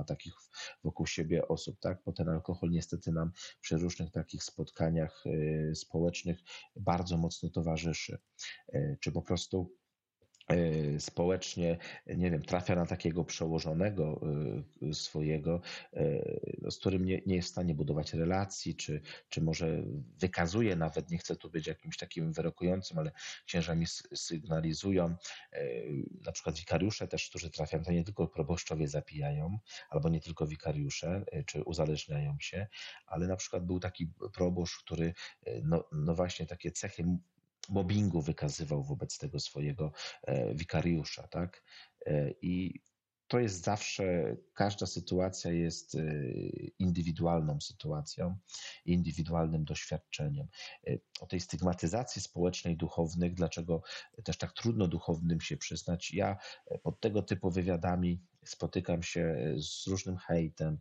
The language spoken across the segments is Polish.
ma takich wokół siebie osób, tak? Bo ten alkohol niestety nam przy różnych takich spotkaniach społecznych bardzo mocno towarzyszy. Czy po prostu społecznie, nie wiem, trafia na takiego przełożonego swojego, z którym nie jest w stanie budować relacji, czy może wykazuje nawet, nie chcę tu być jakimś takim wyrokującym, ale księża mi sygnalizują, na przykład wikariusze też, którzy trafiają, to nie tylko proboszczowie zapijają, albo nie tylko wikariusze, czy uzależniają się, ale na przykład był taki proboszcz, który no właśnie takie cechy mobbingu wykazywał wobec tego swojego wikariusza, tak? I to jest zawsze, każda sytuacja jest indywidualną sytuacją, indywidualnym doświadczeniem. O tej stygmatyzacji społecznej duchownych, dlaczego też tak trudno duchownym się przyznać, ja pod tego typu wywiadami spotykam się z różnym hejtem.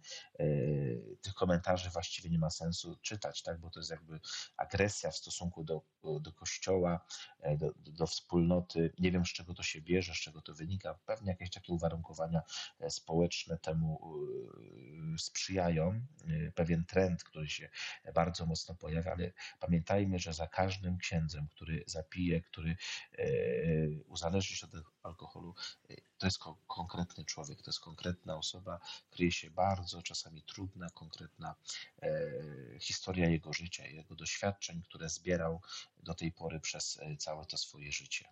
Tych komentarzy właściwie nie ma sensu czytać, tak? Bo to jest jakby agresja w stosunku do Kościoła, do wspólnoty. Nie wiem, z czego to się bierze, z czego to wynika. Pewnie jakieś takie uwarunkowania społeczne temu sprzyjają. Pewien trend, który się bardzo mocno pojawia, ale pamiętajmy, że za każdym księdzem, który zapije, który uzależni się od alkoholu, to jest konkretny człowiek, to jest konkretna osoba, kryje się bardzo czasami trudna, konkretna historia jego życia, jego doświadczeń, które zbierał do tej pory przez całe to swoje życie.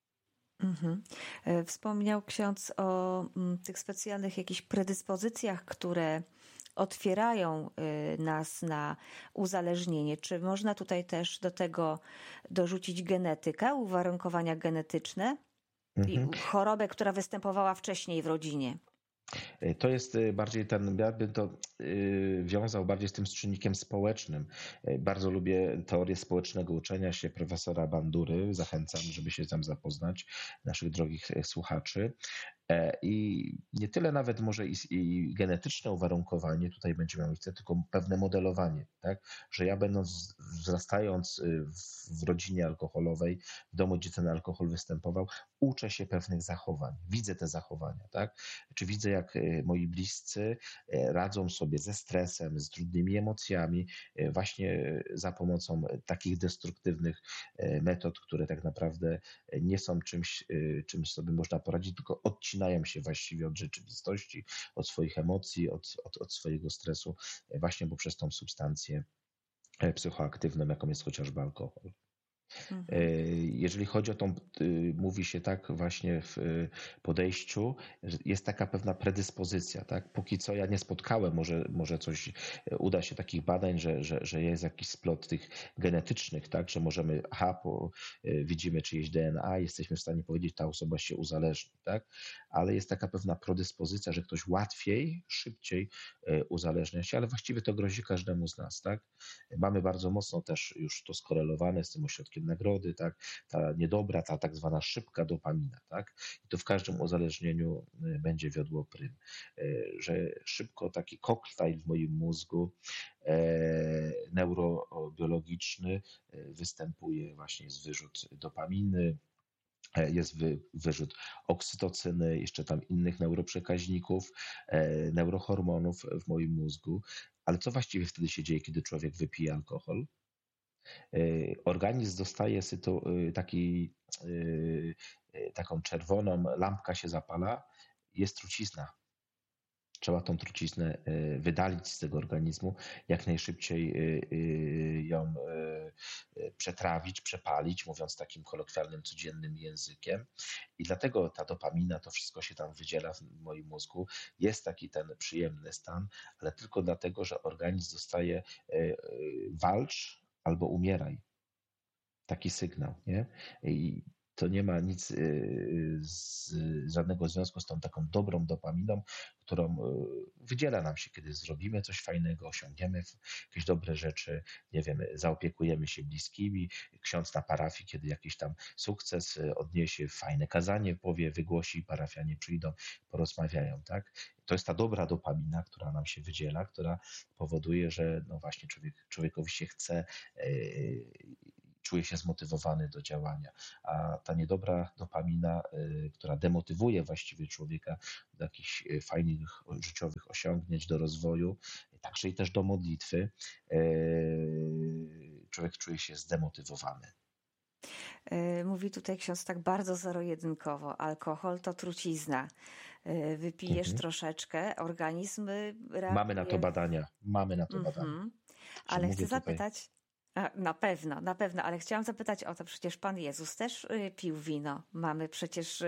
Mhm. Wspomniał ksiądz o tych specjalnych jakichś predyspozycjach, które otwierają nas na uzależnienie. Czy można tutaj też do tego dorzucić genetykę, uwarunkowania genetyczne i chorobę, która występowała wcześniej w rodzinie? To jest bardziej ja bym to wiązał bardziej z tym czynnikiem społecznym. Bardzo lubię teorię społecznego uczenia się profesora Bandury. Zachęcam, żeby się tam zapoznać, naszych drogich słuchaczy. I nie tyle nawet może i genetyczne uwarunkowanie tutaj będzie miało miejsce, tylko pewne modelowanie, tak? Że ja wzrastając w rodzinie alkoholowej, w domu, gdzie ten alkohol występował, uczę się pewnych zachowań, widzę te zachowania, tak? Czy widzę, jak moi bliscy radzą sobie ze stresem, z trudnymi emocjami, właśnie za pomocą takich destruktywnych metod, które tak naprawdę nie są czymś sobie można poradzić, tylko odcinają się właściwie od rzeczywistości, od swoich emocji, od swojego stresu, właśnie poprzez tą substancję psychoaktywną, jaką jest chociażby alkohol. Jeżeli chodzi o tą, mówi się tak właśnie w podejściu, że jest taka pewna predyspozycja, tak? Póki co ja nie spotkałem, może coś uda się takich badań, że jest jakiś splot tych genetycznych, tak? Że możemy, widzimy czyjeś DNA, jesteśmy w stanie powiedzieć, ta osoba się uzależni, tak? Ale jest taka pewna predyspozycja, że ktoś łatwiej, szybciej uzależnia się, ale właściwie to grozi każdemu z nas, tak? Mamy bardzo mocno też już to skorelowane z tym ośrodkiem nagrody, tak? Ta niedobra, ta tak zwana szybka dopamina, tak? I to w każdym uzależnieniu będzie wiodło prym, że szybko taki koktajl w moim mózgu neurobiologiczny występuje, właśnie jest wyrzut dopaminy, jest wyrzut oksytocyny, jeszcze tam innych neuroprzekaźników, neurohormonów w moim mózgu. Ale co właściwie wtedy się dzieje, kiedy człowiek wypije alkohol? Organizm dostaje taką czerwoną, lampka się zapala, jest trucizna. Trzeba tą truciznę wydalić z tego organizmu, jak najszybciej ją przetrawić, przepalić, mówiąc takim kolokwialnym, codziennym językiem. I dlatego ta dopamina, to wszystko się tam wydziela w moim mózgu. Jest taki ten przyjemny stan, ale tylko dlatego, że organizm dostaje walcz albo umieraj. Taki sygnał, nie? I to nie ma nic, żadnego związku z tą taką dobrą dopaminą, którą wydziela nam się, kiedy zrobimy coś fajnego, osiągniemy jakieś dobre rzeczy, nie wiem, zaopiekujemy się bliskimi, ksiądz na parafii, kiedy jakiś tam sukces odniesie, fajne kazanie powie, wygłosi, parafianie przyjdą, porozmawiają, tak? To jest ta dobra dopamina, która nam się wydziela, która powoduje, że no właśnie człowiekowi się chce czuje się zmotywowany do działania. A ta niedobra dopamina, która demotywuje właściwie człowieka do jakichś fajnych życiowych osiągnięć, do rozwoju, także i też do modlitwy, człowiek czuje się zdemotywowany. Mówi tutaj ksiądz tak bardzo zero-jedynkowo. Alkohol to trucizna. Wypijesz troszeczkę, organizm reaguje. Mamy na to badania. Ale chcę zapytać, na pewno, ale chciałam zapytać o to, przecież Pan Jezus też pił wino. Mamy przecież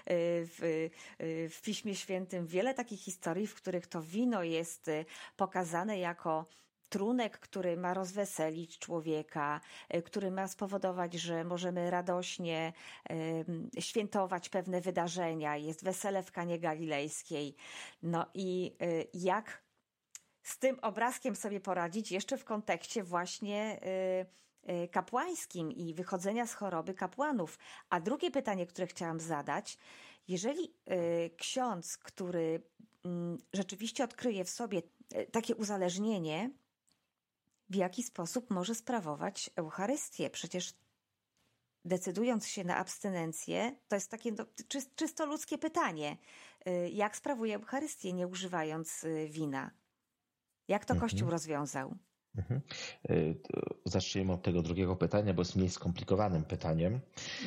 w Piśmie Świętym wiele takich historii, w których to wino jest pokazane jako trunek, który ma rozweselić człowieka, który ma spowodować, że możemy radośnie świętować pewne wydarzenia. Jest wesele w Kanie Galilejskiej. No i jak z tym obrazkiem sobie poradzić jeszcze w kontekście właśnie kapłańskim i wychodzenia z choroby kapłanów. A drugie pytanie, które chciałam zadać, jeżeli ksiądz, który rzeczywiście odkryje w sobie takie uzależnienie, w jaki sposób może sprawować Eucharystię? Przecież decydując się na abstynencję, to jest takie czysto ludzkie pytanie. Jak sprawuje Eucharystię, nie używając wina? Jak to Kościół rozwiązał? Zacznijmy od tego drugiego pytania, bo jest mniej skomplikowanym pytaniem.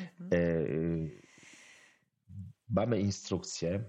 Mamy instrukcję,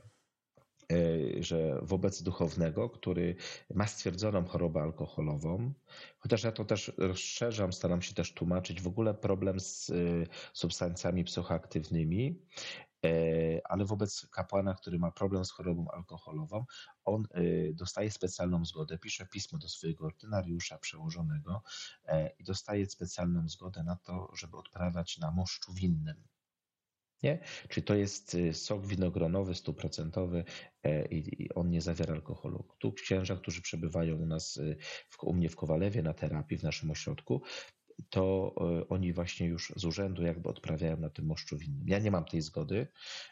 że wobec duchownego, który ma stwierdzoną chorobę alkoholową, chociaż ja to też rozszerzam, staram się też tłumaczyć w ogóle problem z substancjami psychoaktywnymi, ale wobec kapłana, który ma problem z chorobą alkoholową, on dostaje specjalną zgodę, pisze pismo do swojego ordynariusza przełożonego i dostaje specjalną zgodę na to, żeby odprawiać na moszczu winnym. Nie? Czyli to jest sok winogronowy, 100% i on nie zawiera alkoholu. Tu księża, którzy przebywają u mnie w Kowalewie na terapii w naszym ośrodku, to oni właśnie już z urzędu jakby odprawiają na tym moszczu winnym. Ja nie mam tej zgody,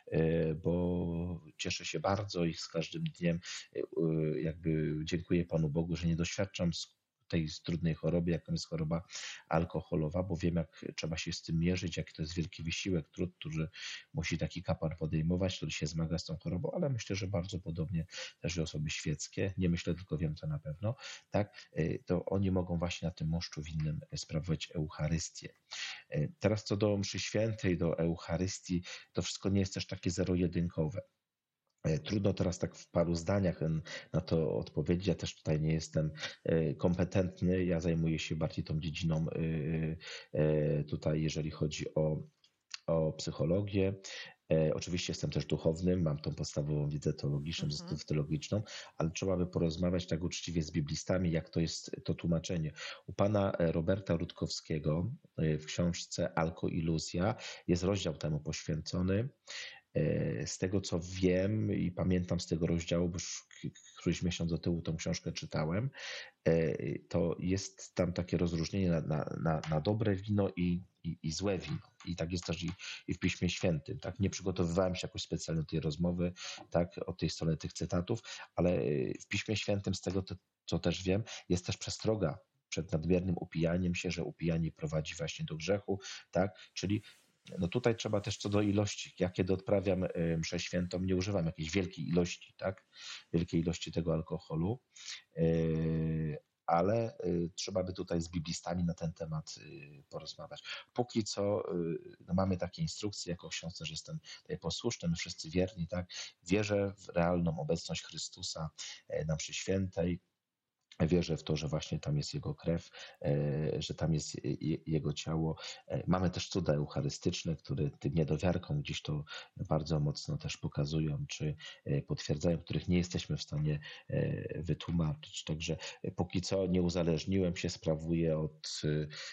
bo cieszę się bardzo i z każdym dniem jakby dziękuję Panu Bogu, że nie doświadczam tej trudnej choroby, jaką jest choroba alkoholowa, bo wiem, jak trzeba się z tym mierzyć, jaki to jest wielki wysiłek, trud, który musi taki kapłan podejmować, który się zmaga z tą chorobą, ale myślę, że bardzo podobnie też i osoby świeckie, nie myślę, tylko wiem to na pewno, tak, to oni mogą właśnie na tym moszczu winnym sprawować Eucharystię. Teraz co do mszy świętej, do Eucharystii, to wszystko nie jest też takie zero-jedynkowe. Trudno teraz tak w paru zdaniach na to odpowiedzieć. Ja też tutaj nie jestem kompetentny. Ja zajmuję się bardziej tą dziedziną tutaj, jeżeli chodzi o psychologię. Oczywiście jestem też duchownym, mam tą podstawową wiedzę teologiczną, teologiczną, ale trzeba by porozmawiać tak uczciwie z biblistami, jak to jest to tłumaczenie. U pana Roberta Rutkowskiego w książce Alkoiluzja jest rozdział temu poświęcony. Z tego co wiem i pamiętam z tego rozdziału, bo już któryś miesiąc do tyłu tą książkę czytałem, to jest tam takie rozróżnienie na dobre wino i złe wino. I tak jest też i w Piśmie Świętym. Tak? Nie przygotowywałem się jakoś specjalnie do tej rozmowy, tak, od tej strony tych cytatów, ale w Piśmie Świętym, z tego co też wiem, jest też przestroga przed nadmiernym upijaniem się, że upijanie prowadzi właśnie do grzechu, tak? Czyli no tutaj trzeba też co do ilości. Ja kiedy odprawiam mszę świętą, nie używam jakiejś wielkiej ilości, tak? Wielkiej ilości tego alkoholu, ale trzeba by tutaj z biblistami na ten temat porozmawiać. Póki co no mamy takie instrukcje, jako ksiądz też jestem tutaj posłuszny, my wszyscy wierni, tak? Wierzę w realną obecność Chrystusa na mszy świętej. Wierzę w to, że właśnie tam jest Jego krew, że tam jest Jego ciało. Mamy też cuda eucharystyczne, które tym niedowiarkom gdzieś to bardzo mocno też pokazują, czy potwierdzają, których nie jesteśmy w stanie wytłumaczyć. Także póki co nie uzależniłem się, sprawuję od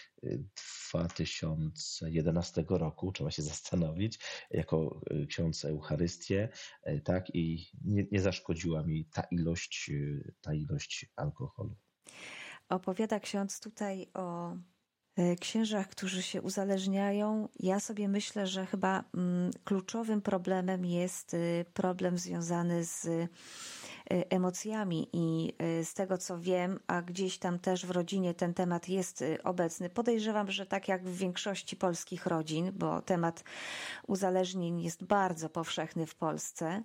2011 roku, trzeba się zastanowić, jako ksiądz Eucharystię, tak, i nie zaszkodziła mi ta ilość alkoholu. Opowiada ksiądz tutaj o księżach, którzy się uzależniają. Ja sobie myślę, że chyba kluczowym problemem jest problem związany z emocjami i z tego co wiem, a gdzieś tam też w rodzinie ten temat jest obecny. Podejrzewam, że tak jak w większości polskich rodzin, bo temat uzależnień jest bardzo powszechny w Polsce.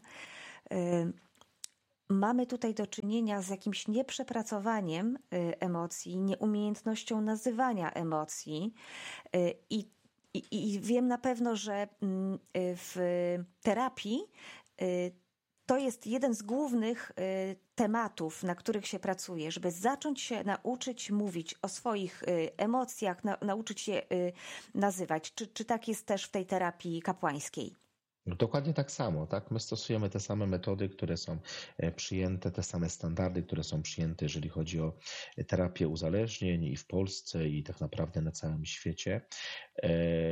Mamy tutaj do czynienia z jakimś nieprzepracowaniem emocji, nieumiejętnością nazywania emocji i, i wiem na pewno, że w terapii to jest jeden z głównych tematów, na których się pracuje, żeby zacząć się nauczyć mówić o swoich emocjach, nauczyć się nazywać. Czy tak jest też w tej terapii kapłańskiej? No, dokładnie tak samo, tak? My stosujemy te same metody, które są przyjęte, te same standardy, które są przyjęte, jeżeli chodzi o terapię uzależnień i w Polsce, i tak naprawdę na całym świecie. E,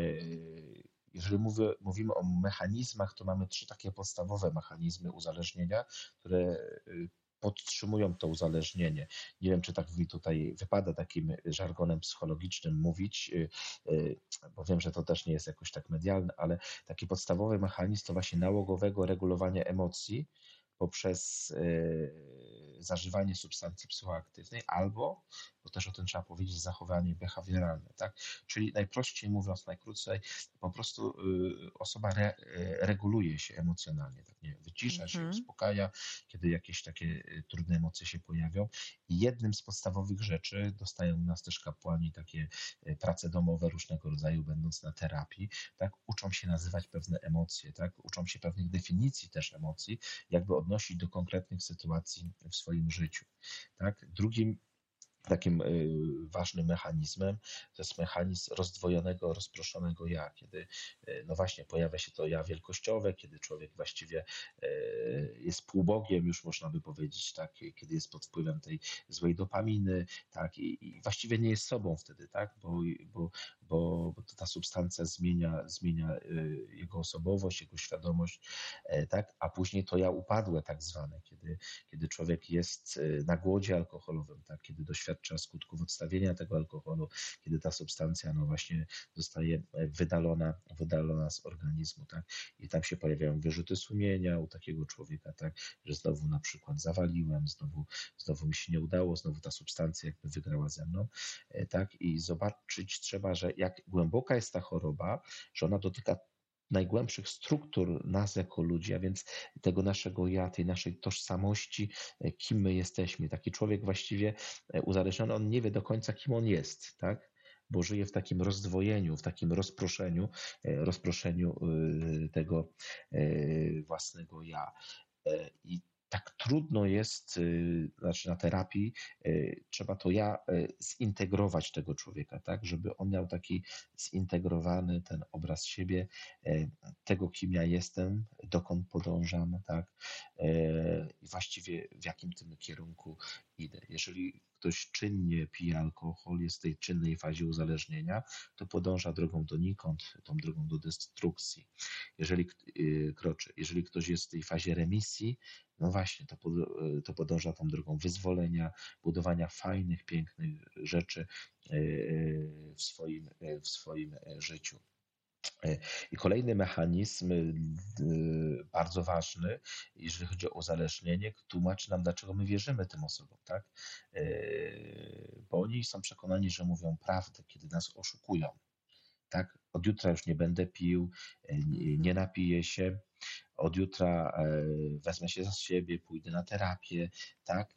Jeżeli mówimy o mechanizmach, to mamy trzy takie podstawowe mechanizmy uzależnienia, które podtrzymują to uzależnienie. Nie wiem, czy tak mi tutaj wypada takim żargonem psychologicznym mówić, bo wiem, że to też nie jest jakoś tak medialne, ale taki podstawowy mechanizm to właśnie nałogowego regulowania emocji poprzez zażywanie substancji psychoaktywnej albo, bo też o tym trzeba powiedzieć, zachowanie behawioralne, tak? Czyli najprościej mówiąc, najkrócej, po prostu osoba reguluje się emocjonalnie, tak? Nie, wycisza się, Mhm. uspokaja, kiedy jakieś takie trudne emocje się pojawią. I jednym z podstawowych rzeczy, dostają u nas też kapłani takie prace domowe różnego rodzaju, będąc na terapii, tak? Uczą się nazywać pewne emocje, tak? Uczą się pewnych definicji też emocji, jakby odnosić do konkretnych sytuacji w swoim życiu. Tak? Drugim takim ważnym mechanizmem to jest mechanizm rozdwojonego, rozproszonego ja, kiedy no właśnie pojawia się to ja wielkościowe, kiedy człowiek właściwie jest półbogiem, już można by powiedzieć, tak, kiedy jest pod wpływem tej złej dopaminy, tak, i właściwie nie jest sobą wtedy, tak, bo ta substancja zmienia jego osobowość, jego świadomość, tak, a później to ja upadłe tak zwane, kiedy człowiek jest na głodzie alkoholowym, tak, kiedy doświadcza skutków odstawienia tego alkoholu, kiedy ta substancja no właśnie zostaje wydalona z organizmu, tak, i tam się pojawiają wyrzuty sumienia u takiego człowieka, tak, że znowu na przykład zawaliłem, znowu mi się nie udało, znowu ta substancja jakby wygrała ze mną, tak, i zobaczyć trzeba, że jak głęboka jest ta choroba, że ona dotyka najgłębszych struktur nas jako ludzi, a więc tego naszego ja, tej naszej tożsamości, kim my jesteśmy. Taki człowiek właściwie uzależniony, on nie wie do końca, kim on jest, tak? Bo żyje w takim rozdwojeniu, w takim rozproszeniu tego własnego ja. I tak trudno jest, znaczy na terapii, trzeba to ja zintegrować tego człowieka, tak, żeby on miał taki zintegrowany ten obraz siebie, tego, kim ja jestem, dokąd podążam, tak, i właściwie w jakim tym kierunku idę. Jeżeli ktoś czynnie pije alkohol, jest w tej czynnej fazie uzależnienia, to podąża drogą donikąd, tą drogą do destrukcji. Jeżeli kroczy, jeżeli ktoś jest w tej fazie remisji, no właśnie, to podąża tą drogą wyzwolenia, budowania fajnych, pięknych rzeczy w swoim życiu. I kolejny mechanizm bardzo ważny, jeżeli chodzi o uzależnienie, tłumaczy nam, dlaczego my wierzymy tym osobom, tak? Bo oni są przekonani, że mówią prawdę, kiedy nas oszukują, tak? Od jutra już nie będę pił, nie Mhm. napiję się, od jutra wezmę się za siebie, pójdę na terapię, tak?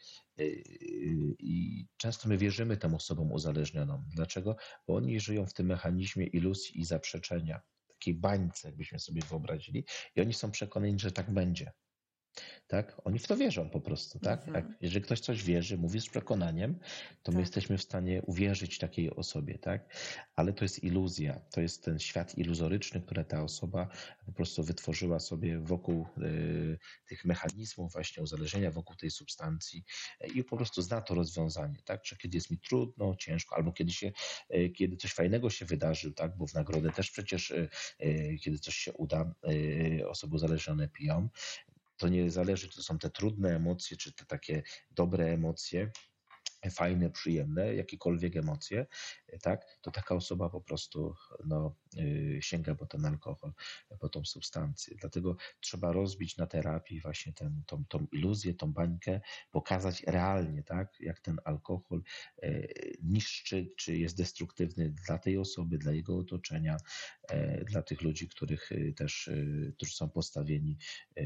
I często my wierzymy tym osobom uzależnionym. Dlaczego? Bo oni żyją w tym mechanizmie iluzji i zaprzeczenia, takiej bańce, jakbyśmy sobie wyobrazili, i oni są przekonani, że tak będzie. Tak? Oni w to wierzą po prostu, tak? Mhm. Jeżeli ktoś coś wierzy, mówi z przekonaniem, to my Tak. jesteśmy w stanie uwierzyć takiej osobie, tak? Ale to jest iluzja, to jest ten świat iluzoryczny, który ta osoba po prostu wytworzyła sobie wokół tych mechanizmów właśnie uzależnienia, wokół tej substancji i po prostu zna to rozwiązanie, tak? Że kiedy jest mi trudno, ciężko, albo kiedy coś fajnego się wydarzy, tak? Bo w nagrodę też przecież, kiedy coś się uda, osoby uzależnione piją, to nie zależy, czy to są te trudne emocje, czy te takie dobre emocje, fajne, przyjemne, jakiekolwiek emocje, tak, to taka osoba po prostu no, sięga po ten alkohol, po tą substancję. Dlatego trzeba rozbić na terapii właśnie tą iluzję, tą bańkę, pokazać realnie, tak, jak ten alkohol niszczy, czy jest destruktywny dla tej osoby, dla jego otoczenia, dla tych ludzi, którzy są postawieni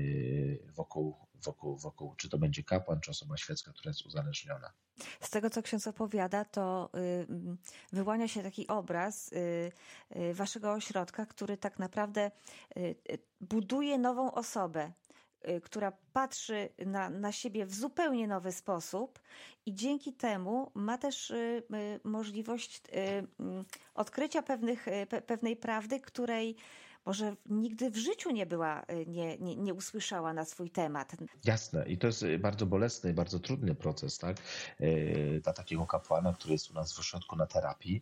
wokół, czy to będzie kapłan, czy osoba świecka, która jest uzależniona. Z tego, co ksiądz opowiada, to wyłania się taki obraz waszego ośrodka, który tak naprawdę buduje nową osobę, która patrzy na siebie w zupełnie nowy sposób i dzięki temu ma też możliwość odkrycia pewnej prawdy, której może nigdy w życiu nie usłyszała na swój temat. Jasne. I to jest bardzo bolesny, bardzo trudny proces, tak? Dla takiego kapłana, który jest u nas w ośrodku na terapii.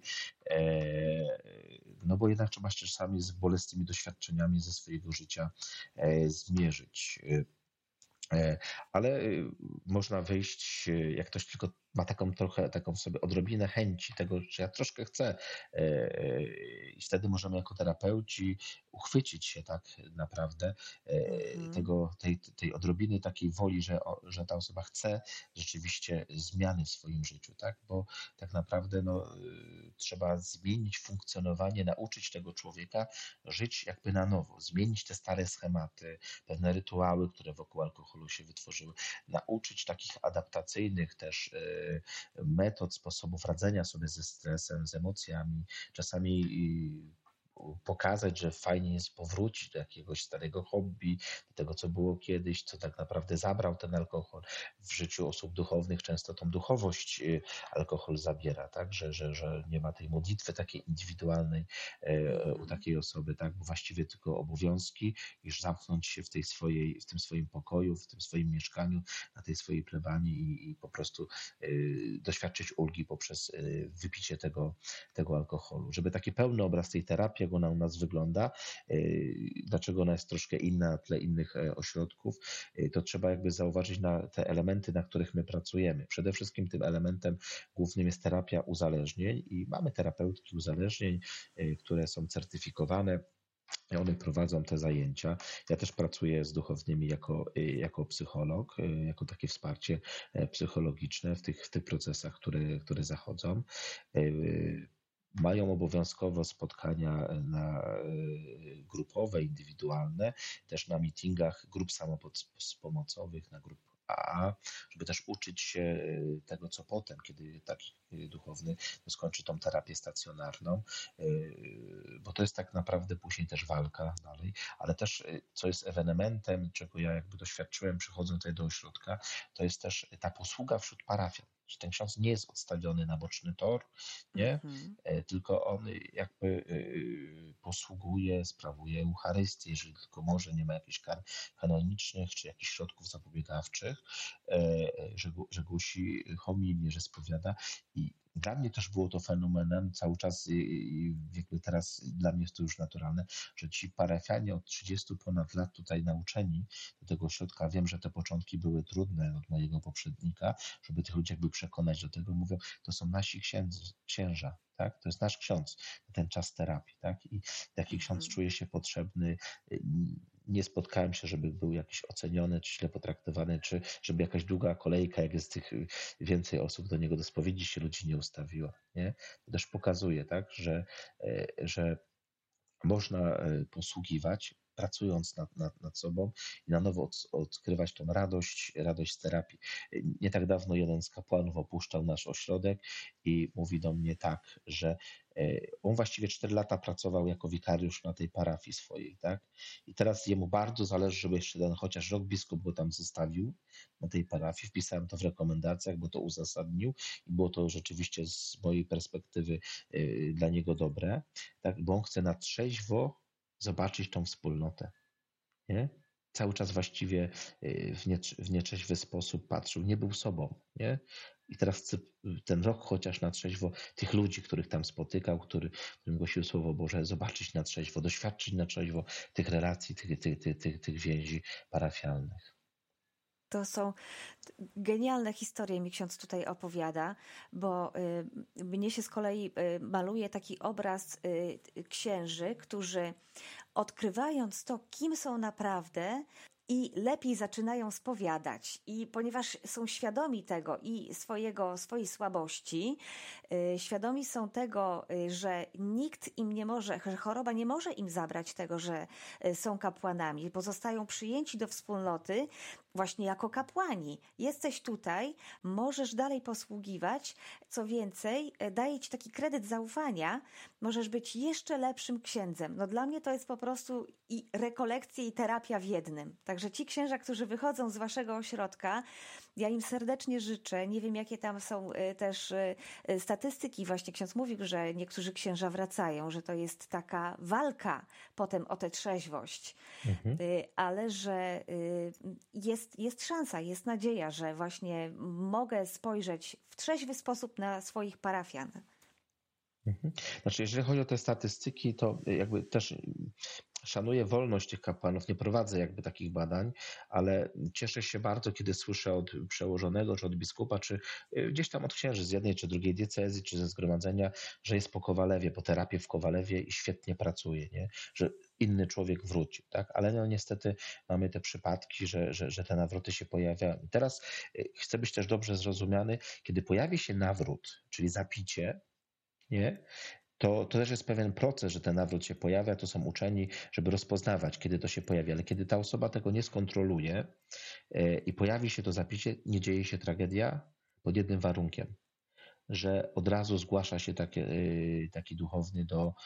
No bo jednak trzeba się czasami z bolesnymi doświadczeniami ze swojego życia zmierzyć. Ale można wyjść, jak ktoś tylko ma taką w sobie odrobinę chęci tego, że ja troszkę chcę i wtedy możemy jako terapeuci uchwycić się tak naprawdę tej odrobiny takiej woli, że ta osoba chce rzeczywiście zmiany w swoim życiu, tak? Bo tak naprawdę no, trzeba zmienić funkcjonowanie, nauczyć tego człowieka żyć jakby na nowo, zmienić te stare schematy, pewne rytuały, które wokół alkoholu się wytworzyły, nauczyć takich adaptacyjnych też metod, sposobów radzenia sobie ze stresem, z emocjami, czasami pokazać, że fajnie jest powrócić do jakiegoś starego hobby, do tego, co było kiedyś, co tak naprawdę zabrał ten alkohol. W życiu osób duchownych często tą duchowość alkohol zabiera, tak? Że nie ma tej modlitwy takiej indywidualnej u takiej osoby, tak? Bo właściwie tylko obowiązki, iż zamknąć się w tym swoim pokoju, w tym swoim mieszkaniu, na tej swojej plebanii i po prostu doświadczyć ulgi poprzez wypicie tego alkoholu. Żeby taki pełny obraz tej terapii, jak ona u nas wygląda, dlaczego ona jest troszkę inna na tle innych ośrodków, to trzeba jakby zauważyć na te elementy, na których my pracujemy. Przede wszystkim tym elementem głównym jest terapia uzależnień i mamy terapeutki uzależnień, które są certyfikowane. One prowadzą te zajęcia. Ja też pracuję z duchownymi jako psycholog, jako takie wsparcie psychologiczne w tych procesach, które zachodzą. Mają obowiązkowo spotkania grupowe, indywidualne, też na meetingach grup samopomocowych, na grup AA, żeby też uczyć się tego, co potem, kiedy taki duchowny skończy tą terapię stacjonarną, bo to jest tak naprawdę później też walka dalej, ale też co jest ewenementem, czego ja jakby doświadczyłem przychodząc tutaj do ośrodka, to jest też ta posługa wśród parafian. Że ten ksiądz nie jest odstawiony na boczny tor, nie? Tylko on jakby posługuje, sprawuje Eucharystię, jeżeli tylko może, nie ma jakichś kar kanonicznych czy jakichś środków zapobiegawczych, że głosi homilię, że spowiada i dla mnie też było to fenomenem cały czas i jakby teraz dla mnie jest to już naturalne, że ci parafianie od 30 ponad lat tutaj nauczeni do tego ośrodka, wiem, że te początki były trudne od mojego poprzednika, żeby tych ludzi jakby przekonać do tego, mówią, to są nasi księża, tak? To jest nasz ksiądz na ten czas terapii, tak? I taki ksiądz czuje się potrzebny. Nie spotkałem się, żeby był jakiś oceniony, czy źle potraktowany, czy żeby jakaś długa kolejka, jak jest tych więcej osób do niego do spowiedzi, się ludzi nie ustawiła. Nie? To też pokazuje, tak, że można posługiwać, pracując nad sobą i na nowo odkrywać tą radość z terapii. Nie tak dawno jeden z kapłanów opuszczał nasz ośrodek i mówi do mnie tak, że on właściwie 4 lata pracował jako wikariusz na tej parafii swojej, tak? I teraz jemu bardzo zależy, żeby jeszcze ten chociaż rok biskup go tam zostawił na tej parafii. Wpisałem to w rekomendacjach, bo to uzasadnił i było to rzeczywiście z mojej perspektywy dla niego dobre, tak? Bo on chce na trzeźwo zobaczyć tą wspólnotę, nie? Cały czas właściwie w nieczeźwy sposób patrzył, nie był sobą, nie? I teraz chcę ten rok chociaż na trzeźwo tych ludzi, których tam spotykał, którym głosił Słowo Boże, zobaczyć na trzeźwo, doświadczyć na trzeźwo tych relacji, tych więzi parafialnych. To są genialne historie, mi ksiądz tutaj opowiada, bo mnie się z kolei maluje taki obraz księży, którzy odkrywając to, kim są naprawdę, i lepiej zaczynają spowiadać. I ponieważ są świadomi tego i swojej słabości, świadomi są tego, że nikt im nie może, że choroba nie może im zabrać tego, że są kapłanami, bo zostają przyjęci do wspólnoty właśnie jako kapłani. Jesteś tutaj, możesz dalej posługiwać. Co więcej, daje ci taki kredyt zaufania, możesz być jeszcze lepszym księdzem. No dla mnie to jest po prostu i rekolekcja, i terapia w jednym. Także ci księża, którzy wychodzą z waszego ośrodka, ja im serdecznie życzę. Nie wiem, jakie tam są też statystyki. Właśnie ksiądz mówił, że niektórzy księża wracają, że to jest taka walka potem o tę trzeźwość. Ale że jest szansa, jest nadzieja, że właśnie mogę spojrzeć w trzeźwy sposób na swoich parafian. Znaczy, jeżeli chodzi o te statystyki, to jakby też szanuję wolność tych kapłanów, nie prowadzę jakby takich badań, ale cieszę się bardzo, kiedy słyszę od przełożonego, czy od biskupa, czy gdzieś tam od księży z jednej czy drugiej diecezji, czy ze zgromadzenia, że jest po Kowalewie, po terapii w Kowalewie i świetnie pracuje, nie? Że inny człowiek wrócił, tak? Ale no niestety mamy te przypadki, że te nawroty się pojawiają. I teraz chcę być też dobrze zrozumiany, kiedy pojawi się nawrót, czyli zapicie, nie? To też jest pewien proces, że ten nawrót się pojawia, to są uczeni, żeby rozpoznawać, kiedy to się pojawia, ale kiedy ta osoba tego nie skontroluje i pojawi się to zapicie, nie dzieje się tragedia pod jednym warunkiem, że od razu zgłasza się taki duchowny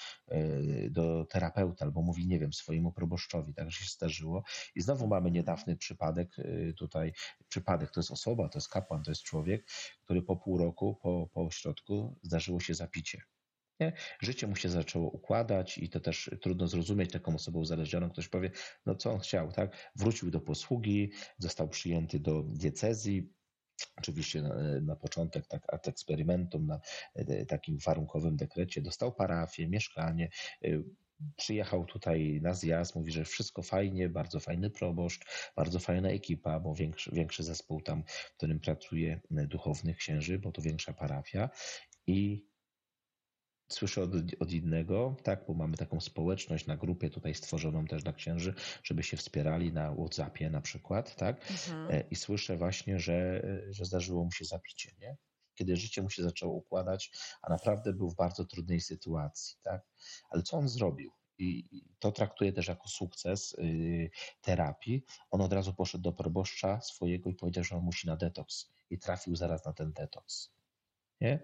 do terapeuta albo mówi, nie wiem, swojemu proboszczowi, tak się zdarzyło. I znowu mamy niedawny przypadek tutaj, to jest osoba, to jest kapłan, to jest człowiek, który po pół roku, po ośrodku zdarzyło się zapicie. Nie? Życie mu się zaczęło układać i to też trudno zrozumieć taką osobę uzależnioną. Ktoś powie, no co on chciał, tak? Wrócił do posługi, został przyjęty do diecezji, oczywiście na początek tak ad experimentum, na takim warunkowym dekrecie, dostał parafię, mieszkanie, przyjechał tutaj na zjazd, mówi, że wszystko fajnie, bardzo fajny proboszcz, bardzo fajna ekipa, bo większy zespół tam, w którym pracuje duchownych księży, bo to większa parafia i słyszę od innego, tak, bo mamy taką społeczność na grupie tutaj stworzoną też dla księży, żeby się wspierali na WhatsAppie na przykład, tak, i słyszę właśnie, że zdarzyło mu się zapicie, nie? Kiedy życie mu się zaczęło układać, a naprawdę był w bardzo trudnej sytuacji, tak, ale co on zrobił? I to traktuję też jako sukces terapii. On od razu poszedł do proboszcza swojego i powiedział, że on musi na detoks i trafił zaraz na ten detoks, nie?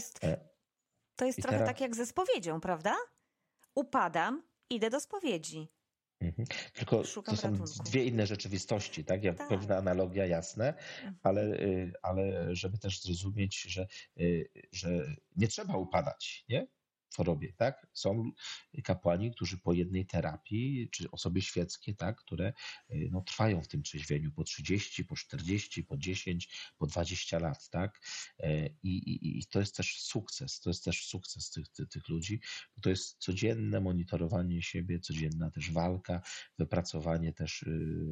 To jest trochę tak jak ze spowiedzią, prawda? Upadam, idę do spowiedzi. Tylko Szukam to są ratunku. dwie inne rzeczywistości, tak? Tak. Pewna analogia, jasne, ale żeby też zrozumieć, że nie trzeba upadać, nie? W chorobie, tak? Są kapłani, którzy po jednej terapii, czy osoby świeckie, tak, które no, trwają w tym trzeźwieniu po 30, po 40, po 10, po 20 lat, tak? I to jest też sukces tych ludzi, bo to jest codzienne monitorowanie siebie, codzienna też walka, wypracowanie też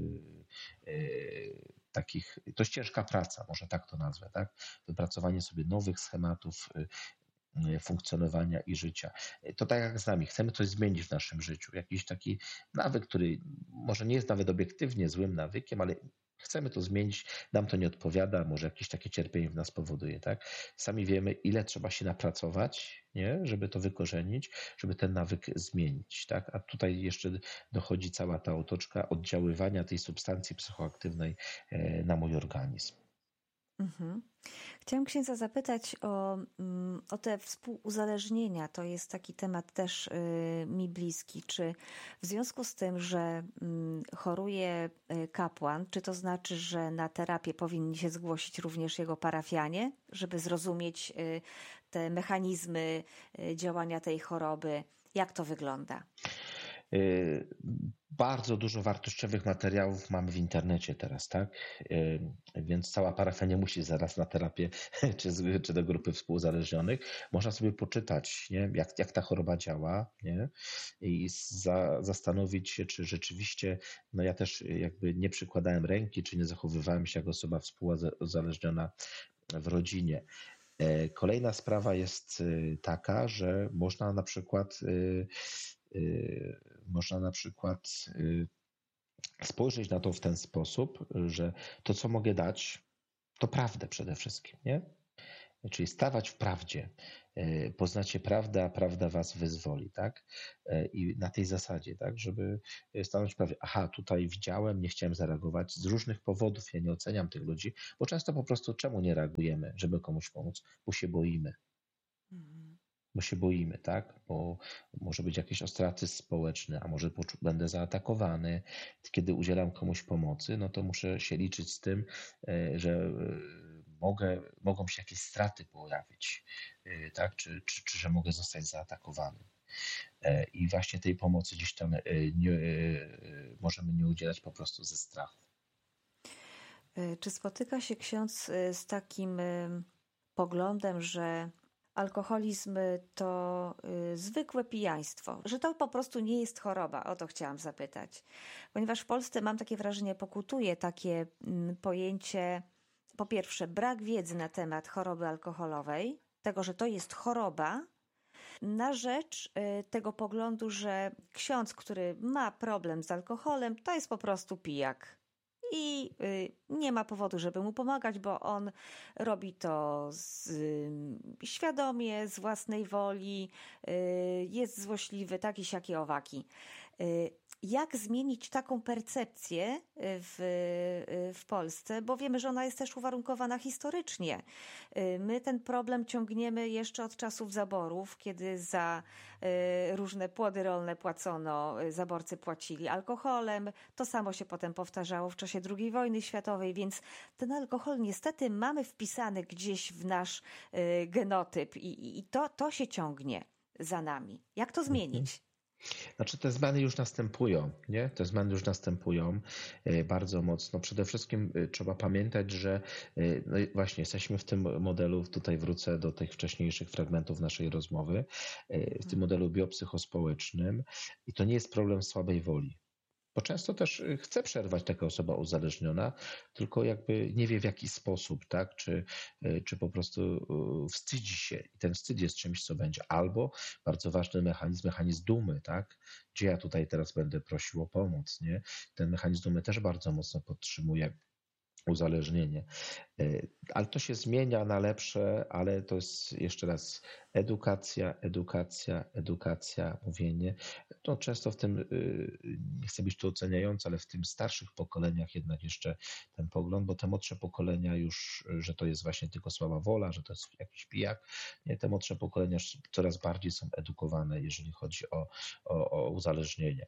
takich, to jest ciężka praca, może tak to nazwę, tak? Wypracowanie sobie nowych schematów funkcjonowania i życia. To tak jak z nami, chcemy coś zmienić w naszym życiu, jakiś taki nawyk, który może nie jest nawet obiektywnie złym nawykiem, ale chcemy to zmienić, nam to nie odpowiada, może jakieś takie cierpienie w nas powoduje, tak? Sami wiemy, ile trzeba się napracować, nie? Żeby to wykorzenić, żeby ten nawyk zmienić, tak? A tutaj jeszcze dochodzi cała ta otoczka oddziaływania tej substancji psychoaktywnej na mój organizm. Chciałam księdza zapytać o te współuzależnienia. To jest taki temat też mi bliski. Czy w związku z tym, że choruje kapłan, czy to znaczy, że na terapię powinni się zgłosić również jego parafianie, żeby zrozumieć te mechanizmy działania tej choroby? Jak to wygląda? Bardzo dużo wartościowych materiałów mamy w internecie teraz, tak? Więc cała parafia nie musi zaraz na terapię czy do grupy współuzależnionych. Można sobie poczytać, nie? Jak ta choroba działa, nie? I zastanowić się, czy rzeczywiście, no ja też jakby nie przykładałem ręki, czy nie zachowywałem się jak osoba współuzależniona w rodzinie. Kolejna sprawa jest taka, że można na przykład spojrzeć na to w ten sposób, że to, co mogę dać, to prawdę przede wszystkim, nie? Czyli stawać w prawdzie. Poznacie prawdę, a prawda was wyzwoli, tak? I na tej zasadzie, tak, żeby stanąć w prawie. Aha, tutaj widziałem, nie chciałem zareagować z różnych powodów. Ja nie oceniam tych ludzi, bo często po prostu czemu nie reagujemy, żeby komuś pomóc? Bo się boimy. Bo się boimy, tak? Bo może być jakiś ostracyzm społeczny, a może będę zaatakowany. Kiedy udzielam komuś pomocy, no to muszę się liczyć z tym, że mogą się jakieś straty pojawić, tak? Czy że mogę zostać zaatakowany. I właśnie tej pomocy gdzieś tam możemy nie udzielać po prostu ze strachu. Czy spotyka się ksiądz z takim poglądem, że alkoholizm to zwykłe pijaństwo, że to po prostu nie jest choroba? O to chciałam zapytać. Ponieważ w Polsce, mam takie wrażenie, pokutuje takie pojęcie, po pierwsze, brak wiedzy na temat choroby alkoholowej, tego, że to jest choroba, na rzecz tego poglądu, że ksiądz, który ma problem z alkoholem, to jest po prostu pijak. I nie ma powodu, żeby mu pomagać, bo on robi to świadomie, z własnej woli, jest złośliwy, taki siaki owaki. Jak zmienić taką percepcję w Polsce, bo wiemy, że ona jest też uwarunkowana historycznie. My ten problem ciągniemy jeszcze od czasów zaborów, kiedy za różne płody rolne płacono, zaborcy płacili alkoholem. To samo się potem powtarzało w czasie II wojny światowej, więc ten alkohol niestety mamy wpisany gdzieś w nasz genotyp i to się ciągnie za nami. Jak to zmienić? Znaczy te zmiany już następują, nie? Te zmiany już następują bardzo mocno. Przede wszystkim trzeba pamiętać, że no właśnie jesteśmy w tym modelu, tutaj wrócę do tych wcześniejszych fragmentów naszej rozmowy, w tym modelu biopsychospołecznym i to nie jest problem słabej woli. Bo często też chce przerwać taka osoba uzależniona, tylko jakby nie wie w jaki sposób, tak? Czy po prostu wstydzi się i ten wstyd jest czymś, co będzie. Albo bardzo ważny mechanizm dumy, tak? Gdzie ja tutaj teraz będę prosił o pomoc, nie? Ten mechanizm dumy też bardzo mocno podtrzymuje uzależnienie. Ale to się zmienia na lepsze, ale to jest jeszcze raz edukacja, mówienie. To często w tym, nie chcę być tu oceniający, ale w tym starszych pokoleniach jednak jeszcze ten pogląd, bo te młodsze pokolenia już, że to jest właśnie tylko słaba wola, że to jest jakiś pijak. Nie, te młodsze pokolenia coraz bardziej są edukowane, jeżeli chodzi o uzależnienia.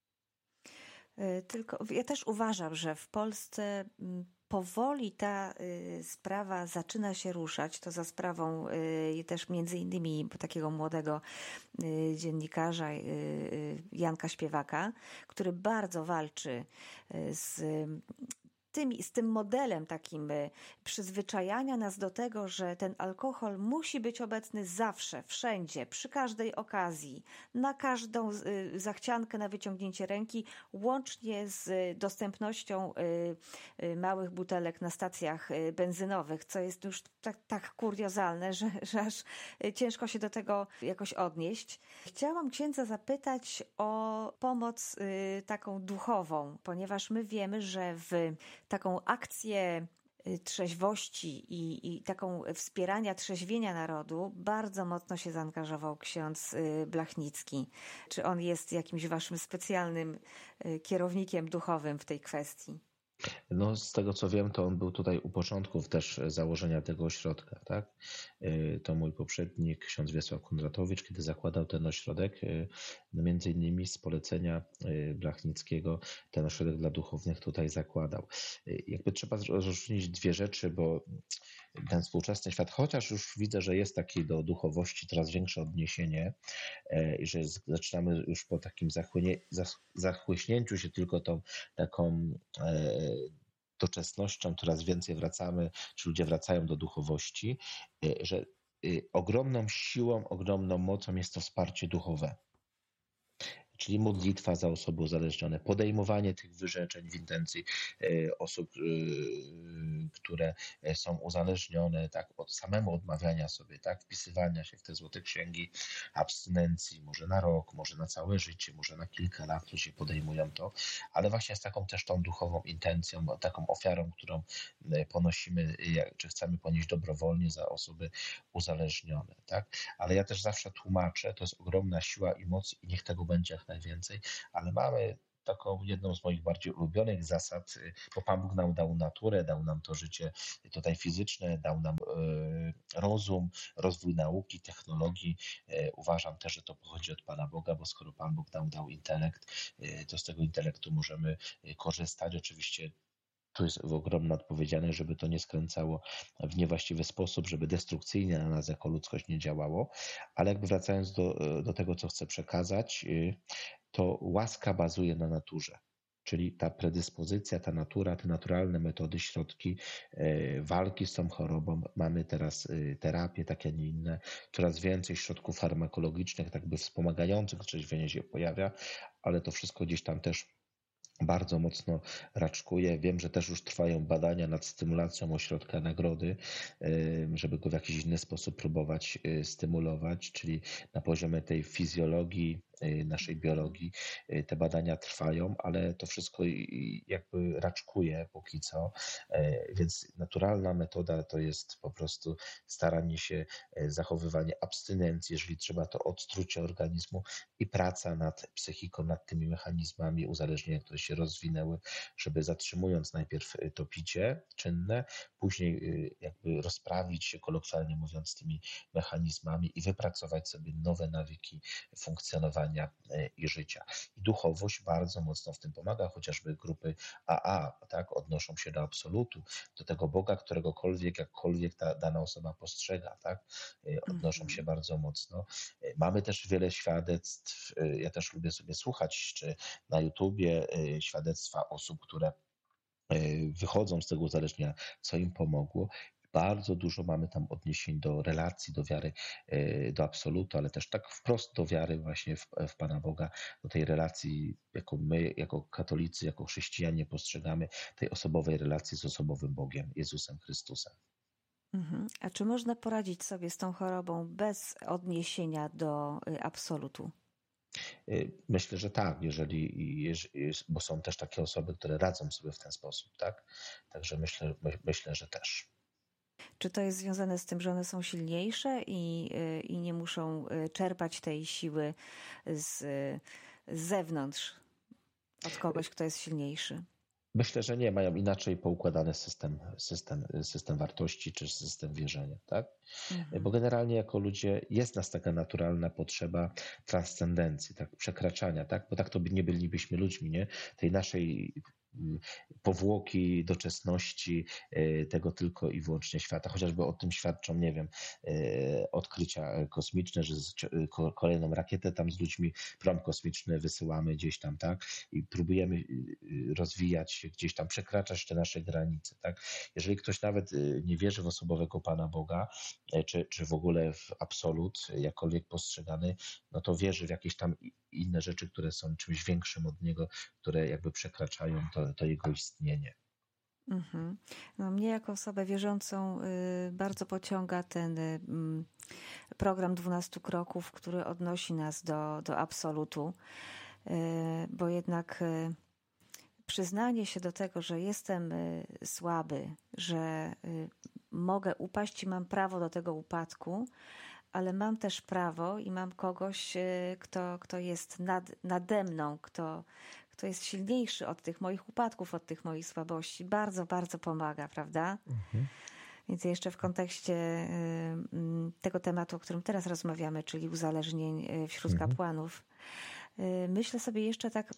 Tylko ja też uważam, że w Polsce powoli ta sprawa zaczyna się ruszać. To za sprawą też między innymi takiego młodego dziennikarza Janka Śpiewaka, który bardzo walczy z tym modelem takim przyzwyczajania nas do tego, że ten alkohol musi być obecny zawsze, wszędzie, przy każdej okazji, na każdą zachciankę, na wyciągnięcie ręki, łącznie z dostępnością małych butelek na stacjach benzynowych, co jest już tak kuriozalne, że aż ciężko się do tego jakoś odnieść. Chciałam księdza zapytać o pomoc taką duchową, ponieważ my wiemy, że w taką akcję trzeźwości i taką wspierania trzeźwienia narodu bardzo mocno się zaangażował ksiądz Blachnicki. Czy on jest jakimś waszym specjalnym kierownikiem duchowym w tej kwestii? No, z tego co wiem, to on był tutaj u początków też założenia tego ośrodka, tak? To mój poprzednik, ksiądz Wiesław Kondratowicz, kiedy zakładał ten ośrodek, no między innymi z polecenia Blachnickiego ten ośrodek dla duchownych tutaj zakładał. Jakby trzeba rozróżnić dwie rzeczy, bo ten współczesny świat, chociaż już widzę, że jest takie do duchowości coraz większe odniesienie i że zaczynamy już po takim zachłyśnięciu się tylko tą taką doczesnością, coraz więcej wracamy, czy ludzie wracają do duchowości, że ogromną siłą, ogromną mocą jest to wsparcie duchowe. Czyli modlitwa za osoby uzależnione, podejmowanie tych wyrzeczeń w intencji osób, które są uzależnione, tak, od samego odmawiania sobie, tak, wpisywania się w te złote księgi abstynencji, może na rok, może na całe życie, może na kilka lat ludzie podejmują to, ale właśnie z taką też tą duchową intencją, taką ofiarą, którą ponosimy, czy chcemy ponieść dobrowolnie za osoby uzależnione, tak, ale ja też zawsze tłumaczę, to jest ogromna siła i moc i niech tego będzie jak najwięcej, ale mamy taką jedną z moich bardziej ulubionych zasad, bo Pan Bóg nam dał naturę, dał nam to życie tutaj fizyczne, dał nam rozum, rozwój nauki, technologii. Uważam też, że to pochodzi od Pana Boga, bo skoro Pan Bóg nam dał intelekt, to z tego intelektu możemy korzystać. Oczywiście tu jest ogromna odpowiedzialność, żeby to nie skręcało w niewłaściwy sposób, żeby destrukcyjnie na nas jako ludzkość nie działało, ale jakby wracając do tego, co chcę przekazać, to łaska bazuje na naturze. Czyli ta predyspozycja, ta natura, te naturalne metody, środki walki z tą chorobą. Mamy teraz terapie, takie, a nie inne. Coraz więcej środków farmakologicznych, tak by wspomagających trzeźwienie się pojawia, ale to wszystko gdzieś tam też bardzo mocno raczkuje. Wiem, że też już trwają badania nad stymulacją ośrodka nagrody, żeby go w jakiś inny sposób próbować stymulować, czyli na poziomie tej fizjologii, naszej biologii. Te badania trwają, ale to wszystko jakby raczkuje póki co, więc naturalna metoda to jest po prostu staranie się, zachowywanie abstynencji, jeżeli trzeba, to odtrucie organizmu i praca nad psychiką, nad tymi mechanizmami uzależnienia, które się rozwinęły, żeby zatrzymując najpierw to picie czynne, później jakby rozprawić się, kolokwialnie mówiąc, z tymi mechanizmami i wypracować sobie nowe nawyki funkcjonowania i życia. I duchowość bardzo mocno w tym pomaga, chociażby grupy AA, tak, odnoszą się do absolutu, do tego Boga, któregokolwiek, jakkolwiek ta dana osoba postrzega, tak, odnoszą się bardzo mocno. Mamy też wiele świadectw, ja też lubię sobie słuchać, czy na YouTubie świadectwa osób, które wychodzą z tego uzależnienia, co im pomogło. Bardzo dużo mamy tam odniesień do relacji, do wiary, do absolutu, ale też tak wprost do wiary właśnie w Pana Boga, do tej relacji, jaką my jako katolicy, jako chrześcijanie postrzegamy, tej osobowej relacji z osobowym Bogiem, Jezusem Chrystusem. A czy można poradzić sobie z tą chorobą bez odniesienia do absolutu? Myślę, że tak, bo są też takie osoby, które radzą sobie w ten sposób, tak? Także myślę, że też. Czy to jest związane z tym, że one są silniejsze i nie muszą czerpać tej siły z zewnątrz, od kogoś, kto jest silniejszy? Myślę, że nie, mają inaczej poukładany system wartości czy system wierzenia, tak? Bo generalnie jako ludzie jest nas taka naturalna potrzeba transcendencji, tak? Przekraczania, tak? Bo tak to nie bylibyśmy ludźmi, nie? Tej naszej powłoki doczesności, tego tylko i wyłącznie świata. Chociażby o tym świadczą, nie wiem, odkrycia kosmiczne, że kolejną rakietę tam z ludźmi, prom kosmiczny wysyłamy gdzieś tam, tak? I próbujemy rozwijać się gdzieś tam, przekraczać te nasze granice, tak? Jeżeli ktoś nawet nie wierzy w osobowego Pana Boga, czy w ogóle w absolut, jakkolwiek postrzegany, no to wierzy w jakieś tam inne rzeczy, które są czymś większym od niego, które jakby przekraczają to jego istnienie. No, mnie jako osobę wierzącą bardzo pociąga ten program 12 kroków, który odnosi nas do absolutu, bo jednak przyznanie się do tego, że jestem słaby, że mogę upaść i mam prawo do tego upadku, ale mam też prawo i mam kogoś, kto jest nade mną, kto jest silniejszy od tych moich upadków, od tych moich słabości. Bardzo, bardzo pomaga, prawda? Więc jeszcze w kontekście tego tematu, o którym teraz rozmawiamy, czyli uzależnień wśród kapłanów, myślę sobie jeszcze tak,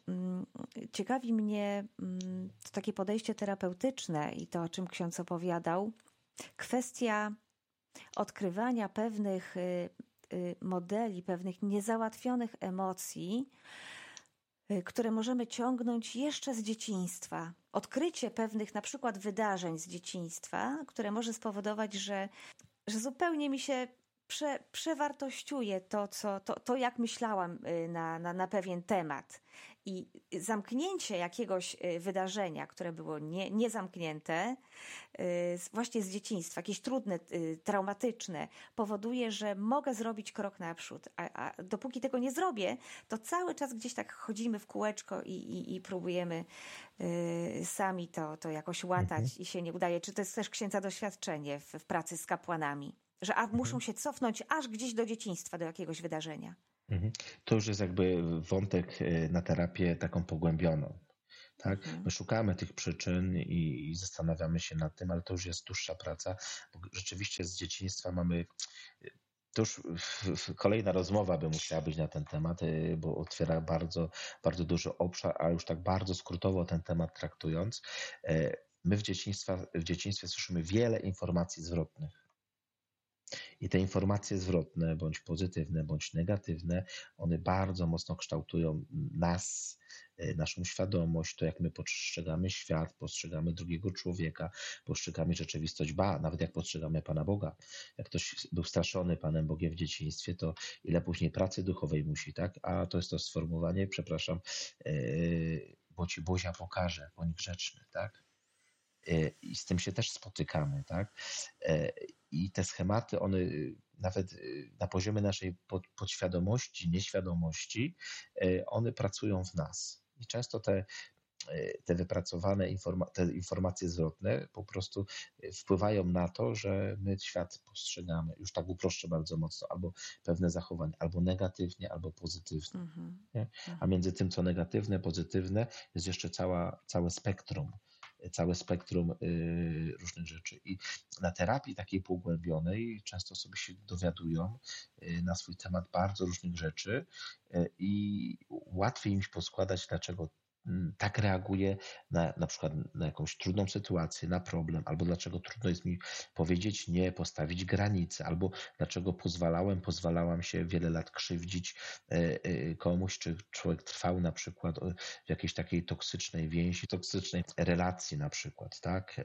ciekawi mnie to takie podejście terapeutyczne i to, o czym ksiądz opowiadał, kwestia odkrywania pewnych modeli, pewnych niezałatwionych emocji, które możemy ciągnąć jeszcze z dzieciństwa. Odkrycie pewnych na przykład wydarzeń z dzieciństwa, które może spowodować, że zupełnie mi się przewartościuje to, jak myślałam na pewien temat. I zamknięcie jakiegoś wydarzenia, które było niezamknięte, właśnie z dzieciństwa, jakieś trudne, traumatyczne, powoduje, że mogę zrobić krok naprzód. A dopóki tego nie zrobię, to cały czas gdzieś tak chodzimy w kółeczko i próbujemy sami to jakoś łatać i się nie udaje. Czy to jest też księdza doświadczenie w pracy z kapłanami? Że muszą się cofnąć aż gdzieś do dzieciństwa, do jakiegoś wydarzenia. To już jest jakby wątek na terapię taką pogłębioną. Tak? My szukamy tych przyczyn i zastanawiamy się nad tym, ale to już jest dłuższa praca, bo rzeczywiście z dzieciństwa mamy. To już kolejna rozmowa by musiała być na ten temat, bo otwiera bardzo, bardzo duży obszar, a już tak bardzo skrótowo ten temat traktując, my w dzieciństwie słyszymy wiele informacji zwrotnych. I te informacje zwrotne, bądź pozytywne, bądź negatywne, one bardzo mocno kształtują nas, naszą świadomość, to jak my postrzegamy świat, postrzegamy drugiego człowieka, postrzegamy rzeczywistość, nawet jak postrzegamy Pana Boga. Jak ktoś był straszony Panem Bogiem w dzieciństwie, to ile później pracy duchowej musi, tak? A to jest to sformułowanie, przepraszam, bo ci Bozia pokaże, bądź grzeczny, tak? I z tym się też spotykamy, tak? I te schematy, one nawet na poziomie naszej podświadomości, nieświadomości, one pracują w nas. I często te wypracowane te informacje zwrotne po prostu wpływają na to, że my świat postrzegamy, już tak uproszczę bardzo mocno, albo pewne zachowania, albo negatywnie, albo pozytywnie. Nie? A między tym, co negatywne, pozytywne, jest jeszcze całe spektrum różnych rzeczy. I na terapii takiej pogłębionej często osoby się dowiadują na swój temat bardzo różnych rzeczy i łatwiej im się poskładać, dlaczego tak reaguje na przykład na jakąś trudną sytuację, na problem, albo dlaczego trudno jest mi powiedzieć nie, postawić granice, albo dlaczego pozwalałam się wiele lat krzywdzić komuś, czy człowiek trwał na przykład w jakiejś takiej toksycznej więzi, toksycznej relacji na przykład, tak?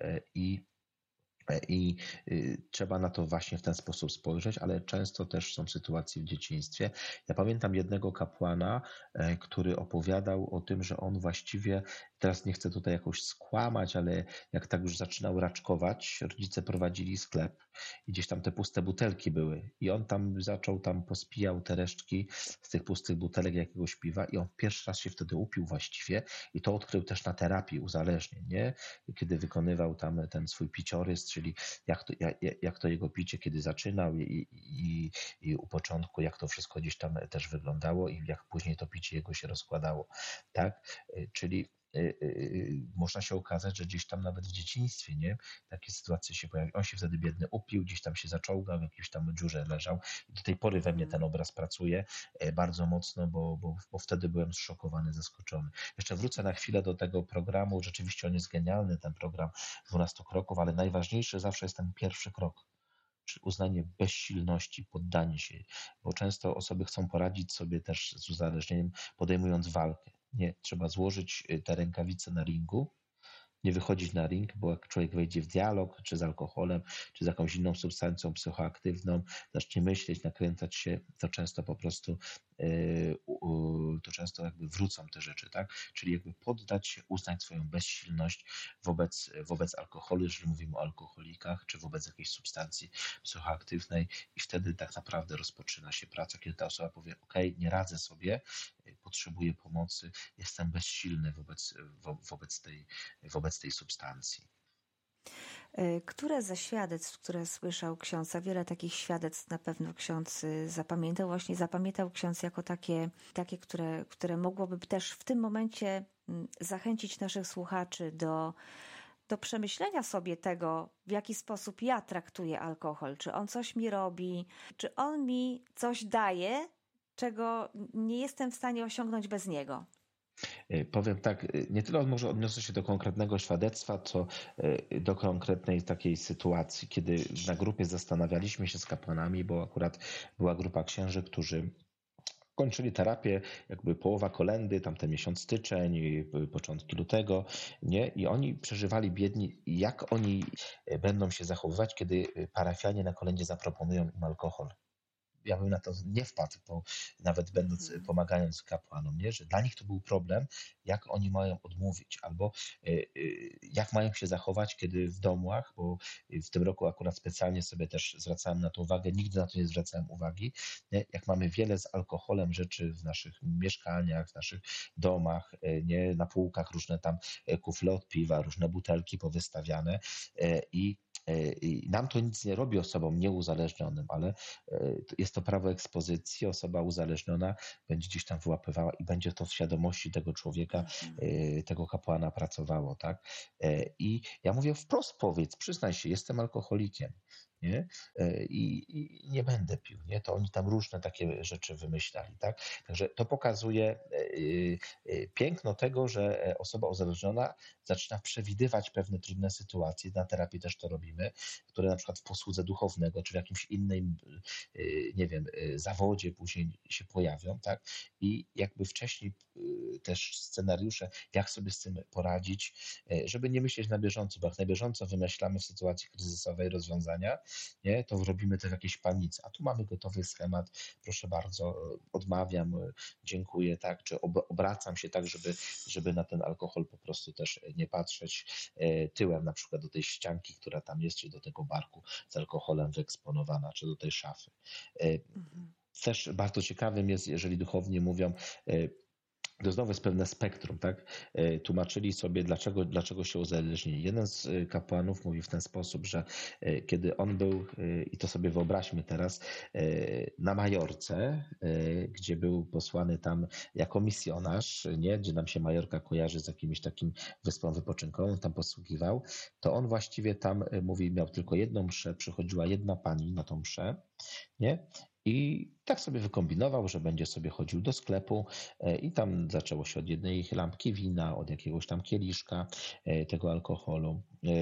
I trzeba na to właśnie w ten sposób spojrzeć, ale często też są sytuacje w dzieciństwie. Ja pamiętam jednego kapłana, który opowiadał o tym, że on właściwie, teraz nie chcę tutaj jakoś skłamać, ale jak tak już zaczynał raczkować, rodzice prowadzili sklep i gdzieś tam te puste butelki były i on pospijał te resztki z tych pustych butelek jakiegoś piwa i on pierwszy raz się wtedy upił właściwie i to odkrył też na terapii uzależnień, nie? Kiedy wykonywał tam ten swój piciorys, czyli jak to jego picie, kiedy zaczynał i u początku, jak to wszystko gdzieś tam też wyglądało i jak później to picie jego się rozkładało, tak? Czyli można się okazać, że gdzieś tam nawet w dzieciństwie, nie? Takie sytuacje się pojawiają. On się wtedy biedny upił, gdzieś tam się zaczołgał, w jakiejś tam dziurze leżał i do tej pory we mnie ten obraz pracuje bardzo mocno, bo wtedy byłem zszokowany, zaskoczony. Jeszcze wrócę na chwilę do tego programu, rzeczywiście on jest genialny, ten program 12 kroków, ale najważniejszy zawsze jest ten pierwszy krok, czyli uznanie bezsilności, poddanie się, bo często osoby chcą poradzić sobie też z uzależnieniem, podejmując walkę. Nie, trzeba złożyć te rękawice na ringu, nie wychodzić na ring, bo jak człowiek wejdzie w dialog, czy z alkoholem, czy z jakąś inną substancją psychoaktywną, zacznie myśleć, nakręcać się, to często po prostu jakby wrócą te rzeczy, tak? Czyli jakby poddać się, uznać swoją bezsilność wobec alkoholu, jeżeli mówimy o alkoholikach, czy wobec jakiejś substancji psychoaktywnej i wtedy tak naprawdę rozpoczyna się praca, kiedy ta osoba powie, ok, nie radzę sobie, potrzebuję pomocy, jestem bezsilny wobec tej substancji. Które ze świadectw, które słyszał ksiądz, a wiele takich świadectw na pewno ksiądz zapamiętał ksiądz jako takie które mogłoby też w tym momencie zachęcić naszych słuchaczy do przemyślenia sobie tego, w jaki sposób ja traktuję alkohol. Czy on coś mi robi, czy on mi coś daje, czego nie jestem w stanie osiągnąć bez niego. Powiem tak, nie tyle on może odniosę się do konkretnego świadectwa, co do konkretnej takiej sytuacji, kiedy na grupie zastanawialiśmy się z kapłanami, bo akurat była grupa księży, którzy kończyli terapię, jakby połowa kolędy, tamten miesiąc styczeń, początki lutego, nie? I oni przeżywali biedni, jak oni będą się zachowywać, kiedy parafianie na kolędzie zaproponują im alkohol. Ja bym na to nie wpadł, bo nawet będąc, pomagając kapłanom, nie? Że dla nich to był problem, jak oni mają odmówić, albo jak mają się zachować, kiedy w domach, bo w tym roku akurat specjalnie sobie też zwracałem na to uwagę, nigdy na to nie zwracałem uwagi, nie? Jak mamy wiele z alkoholem rzeczy w naszych mieszkaniach, w naszych domach, nie? Na półkach różne tam kufle od piwa, różne butelki powystawiane i nam to nic nie robi osobom nieuzależnionym, ale jest to prawo ekspozycji, osoba uzależniona będzie gdzieś tam wyłapywała i będzie to w świadomości tego człowieka, tego kapłana pracowało, tak? I ja mówię wprost powiedz, przyznaj się, jestem alkoholikiem, nie? I nie będę pił, nie? To oni tam różne takie rzeczy wymyślali, tak? Także to pokazuje piękno tego, że osoba uzależniona zaczyna przewidywać pewne trudne sytuacje, na terapii też to robimy, które na przykład w posłudze duchownego, czy w jakimś innym, nie wiem, zawodzie później się pojawią, tak? I jakby wcześniej też scenariusze, jak sobie z tym poradzić, żeby nie myśleć na bieżąco, bo jak na bieżąco wymyślamy w sytuacji kryzysowej rozwiązania, nie, to robimy to w jakiejś panice, a tu mamy gotowy schemat, proszę bardzo, odmawiam, dziękuję, tak, czy obracam się tak, żeby na ten alkohol po prostu też nie patrzeć tyłem na przykład do tej ścianki, która tam jest, czy do tego barku z alkoholem wyeksponowana, czy do tej szafy. Też bardzo ciekawym jest, jeżeli duchowni mówią, to znowu jest pewne spektrum, tak? Tłumaczyli sobie, dlaczego się uzależnili. Jeden z kapłanów mówi w ten sposób, że kiedy on był, i to sobie wyobraźmy teraz, na Majorce, gdzie był posłany tam jako misjonarz, nie? Gdzie nam się Majorka kojarzy z jakimś takim wyspą wypoczynkową, tam posługiwał, to on właściwie tam, mówi, miał tylko jedną mszę, przychodziła jedna pani na tą mszę, nie? I tak sobie wykombinował, że będzie sobie chodził do sklepu i tam zaczęło się od jednej lampki wina, od jakiegoś tam kieliszka tego alkoholu.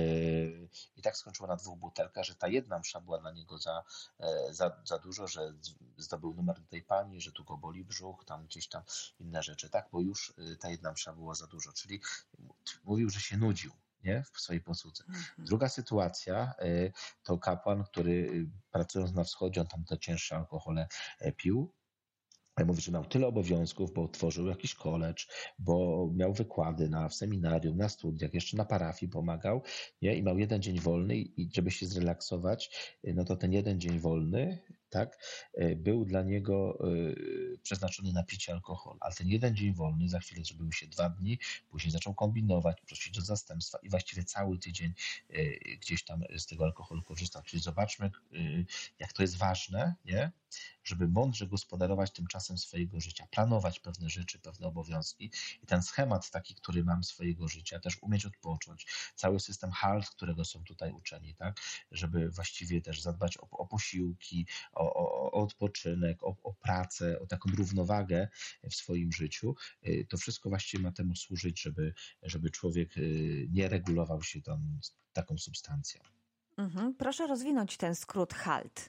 I tak skończyło na 2 butelkach, że ta jedna msza była dla niego za dużo, że zdobył numer do tej pani, że tu go boli brzuch, tam gdzieś tam inne rzeczy, tak? Bo już ta jedna msza była za dużo. Czyli mówił, że się nudził, nie? W swojej posłudze. Druga sytuacja to kapłan, który pracując na wschodzie, on tam te cięższe alkohole pił. Mówi, że miał tyle obowiązków, bo tworzył jakiś college, bo miał wykłady w seminarium, na studiach, jeszcze na parafii pomagał, nie? I miał jeden dzień wolny i żeby się zrelaksować, no to ten jeden dzień wolny, tak, był dla niego przeznaczony na picie alkoholu. Ale ten jeden dzień wolny, za chwilę zrobiły się 2 dni, później zaczął kombinować, prosić o zastępstwa i właściwie cały tydzień gdzieś tam z tego alkoholu korzystał. Czyli zobaczmy, jak to jest ważne, nie? Żeby mądrze gospodarować tym czasem swojego życia, planować pewne rzeczy, pewne obowiązki i ten schemat taki, który mam swojego życia, też umieć odpocząć. Cały system HALT, którego są tutaj uczeni, tak, żeby właściwie też zadbać o posiłki, o odpoczynek, o pracę, o taką równowagę w swoim życiu. To wszystko właściwie ma temu służyć, żeby człowiek nie regulował się taką substancją. Proszę rozwinąć ten skrót HALT.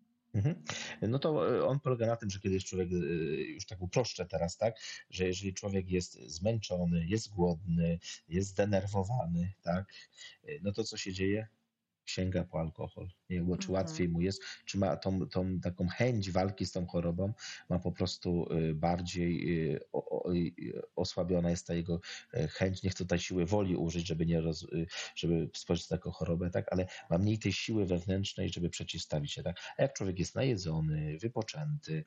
No to on polega na tym, że kiedy jest człowiek, już tak uproszczę teraz, tak, że jeżeli człowiek jest zmęczony, jest głodny, jest zdenerwowany, tak, no to co się dzieje? Sięga po alkohol. Nie, bo czy łatwiej mu jest, czy ma tą taką chęć walki z tą chorobą, ma po prostu bardziej osłabiona jest ta jego chęć, nie chce tej siły woli użyć, żeby spojrzeć na taką chorobę, tak, ale ma mniej tej siły wewnętrznej, żeby przeciwstawić się, tak. A jak człowiek jest najedzony, wypoczęty,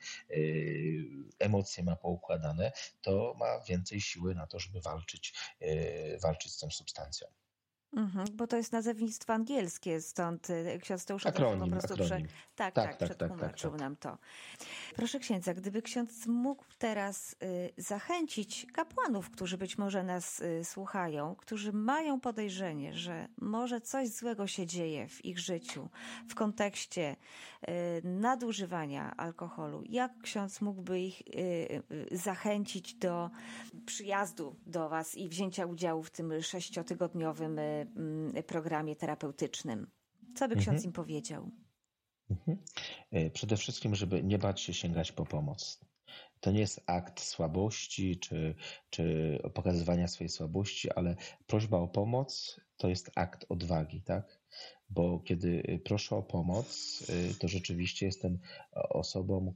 emocje ma poukładane, to ma więcej siły na to, żeby walczyć z tą substancją. Bo to jest nazewnictwo angielskie, stąd ksiądz Teusz od razu po prostu Akronim. Tak. przetłumaczył nam to. Proszę księdza, gdyby ksiądz mógł teraz zachęcić kapłanów, którzy być może nas słuchają, którzy mają podejrzenie, że może coś złego się dzieje w ich życiu w kontekście nadużywania alkoholu, jak ksiądz mógłby ich zachęcić do przyjazdu do was i wzięcia udziału w tym 6-tygodniowym programie terapeutycznym? Co by ksiądz im powiedział? Przede wszystkim, żeby nie bać się sięgać po pomoc. To nie jest akt słabości czy pokazywania swojej słabości, ale prośba o pomoc to jest akt odwagi, tak? Bo kiedy proszę o pomoc, to rzeczywiście jestem osobą,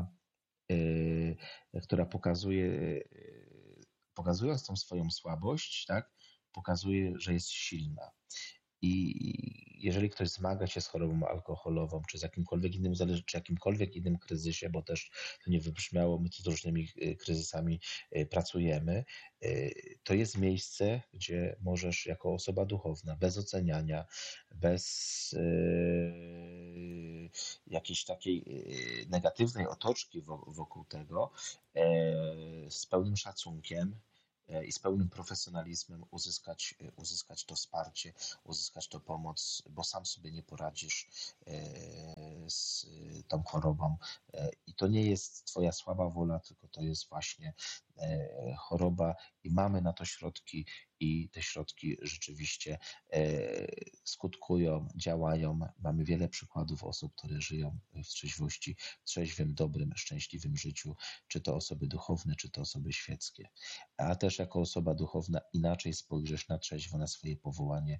która pokazując tą swoją słabość, tak, pokazuje, że jest silna. I jeżeli ktoś zmaga się z chorobą alkoholową, czy z jakimkolwiek innym czy jakimkolwiek innym kryzysie, bo też to nie wybrzmiało, my tu z różnymi kryzysami pracujemy, to jest miejsce, gdzie możesz jako osoba duchowna, bez oceniania, bez jakiejś takiej negatywnej otoczki wokół tego, z pełnym szacunkiem i z pełnym profesjonalizmem uzyskać to wsparcie, uzyskać to pomoc, bo sam sobie nie poradzisz z tą chorobą. I to nie jest twoja słaba wola, tylko to jest właśnie choroba i mamy na to środki i te środki rzeczywiście skutkują, działają. Mamy wiele przykładów osób, które żyją w trzeźwości, w trzeźwym, dobrym, szczęśliwym życiu, czy to osoby duchowne, czy to osoby świeckie. A też jako osoba duchowna inaczej spojrzysz na trzeźwo, na swoje powołanie,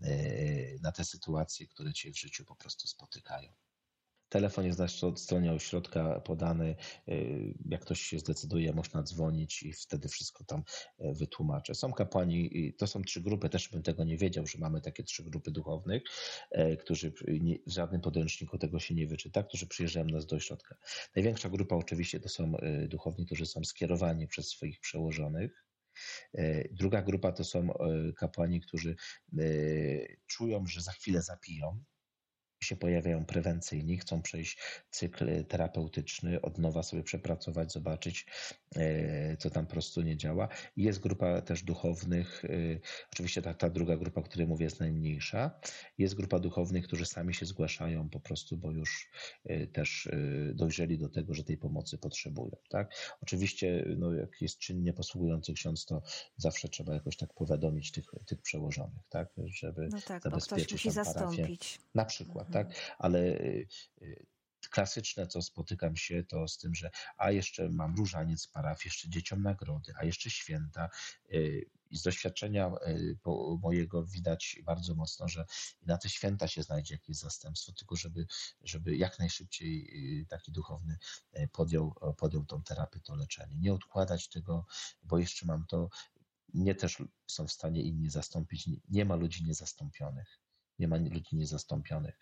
na te sytuacje, które cię w życiu po prostu spotykają. Telefon jest na stronie ośrodka podany. Jak ktoś się zdecyduje, można dzwonić i wtedy wszystko tam wytłumaczę. Są kapłani, to są 3 grupy, też bym tego nie wiedział, że mamy takie 3 grupy duchownych, którzy w żadnym podręczniku tego się nie wyczyta, którzy przyjeżdżają nas do ośrodka. Największa grupa oczywiście to są duchowni, którzy są skierowani przez swoich przełożonych. Druga grupa to są kapłani, którzy czują, że za chwilę zapiją, się pojawiają prewencyjni, chcą przejść cykl terapeutyczny, od nowa sobie przepracować, zobaczyć, co tam po prostu nie działa. I jest grupa też duchownych, oczywiście ta druga grupa, o której mówię, jest najmniejsza. Jest grupa duchownych, którzy sami się zgłaszają po prostu, bo już też dojrzeli do tego, że tej pomocy potrzebują. Tak? Oczywiście, jak jest czynnie posługujący ksiądz, to zawsze trzeba jakoś tak powiadomić tych przełożonych, tak? Żeby zabezpieczyć ktoś musi tam parafię. zastąpić. Na przykład, tak? Ale klasyczne, co spotykam się, to z tym, że jeszcze mam różaniec w parafii, jeszcze dzieciom nagrody, a jeszcze święta. I z doświadczenia mojego widać bardzo mocno, że na te święta się znajdzie jakieś zastępstwo, tylko żeby jak najszybciej taki duchowny podjął tą terapię, to leczenie. Nie odkładać tego, bo jeszcze mam to. Mnie też są w stanie inni zastąpić. Nie ma ludzi niezastąpionych. Nie ma ludzi niezastąpionych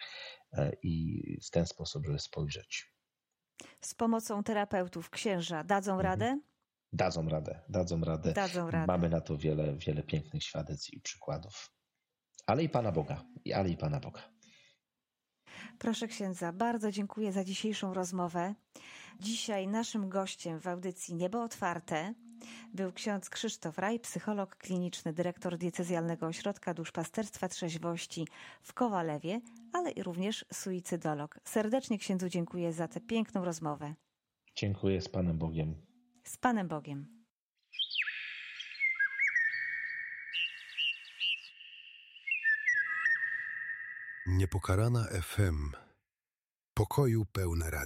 i w ten sposób, żeby spojrzeć. Z pomocą terapeutów księża dadzą radę? Dadzą radę. Mamy na to wiele pięknych świadectw i przykładów. Ale i Pana Boga. Proszę księdza, bardzo dziękuję za dzisiejszą rozmowę. Dzisiaj naszym gościem w audycji Niebo Otwarte był ksiądz Krzysztof Raj, psycholog kliniczny, dyrektor diecezjalnego ośrodka duszpasterstwa trzeźwości w Kowalewie, ale i również suicydolog. Serdecznie księdzu dziękuję za tę piękną rozmowę. Dziękuję, z Panem Bogiem. Z Panem Bogiem. Niepokalana FM. Pokoju pełne radio.